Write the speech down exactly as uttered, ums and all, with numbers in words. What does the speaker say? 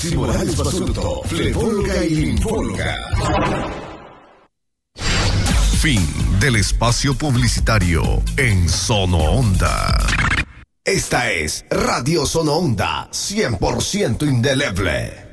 Simorales Basurto, flebóloga y linfóloga. Fin del espacio publicitario en Sono Onda. Esta es Radio Sono Onda, cien por ciento indeleble.